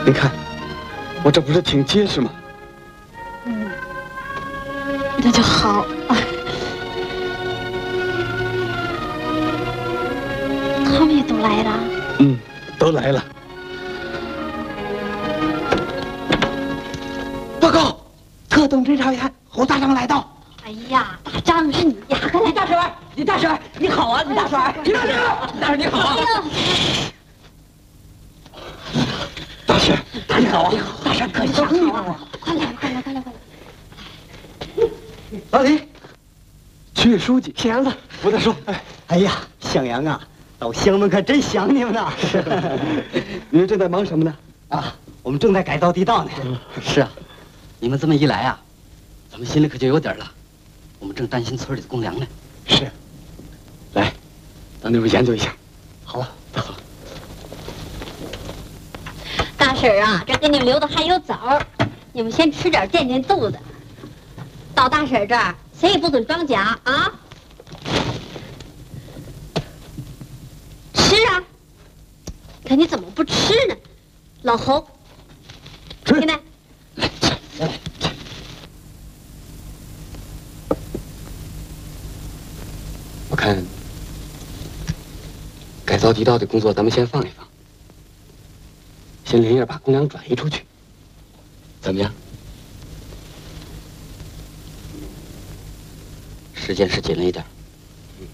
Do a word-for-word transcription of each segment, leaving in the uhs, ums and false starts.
你看，我这不是挺结实吗？ 嗯，那就好。他们也都来了。 嗯，都来了。 报告，特等侦查员侯大长来到。 哎呀，大张是你呀！ 李大婶，李大婶，你好啊，李大婶，李大婶，李大婶你好啊。大婶，大婶好啊，大婶可想你了。 快来，快来，快来，快来！ 老李， 区委书记， 向阳子， 我再说。 哎，哎呀，向阳啊，到乡门可真想你们呐。 你们正在忙什么呢？ 啊，我们正在改造地道呢。 是啊，你们这么一来啊，咱们心里可就有底儿了。我们正担心村里的公粮呢。 是。来，到那边研究一下。 好啊，走。 大婶啊，这给你们留的还有枣，你们先吃点垫垫肚子。到大婶这儿，谁也不准装假啊！吃啊！看你怎么不吃呢？老侯， 吃。 进来。 来，来来。 我看改造地道的工作，咱们先放一放，先连夜把公粮转移出去，怎么样？ 时间是紧了一点。 嗯。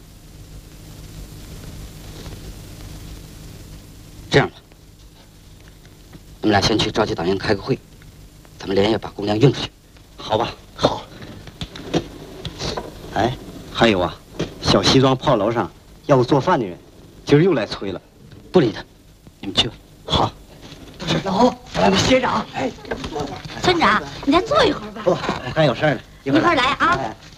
这样吧，你们俩先去召集党员开个会，咱们连夜把公粮运出去，好吧？ 好。哎，还有啊，小西庄炮楼上要做饭的人，今儿又来催了。 不理他，你们去吧。 好。老侯，来吧，学长。哎， 村长，你再坐一会儿吧。 不，还有事儿呢， 一会儿来啊。 哎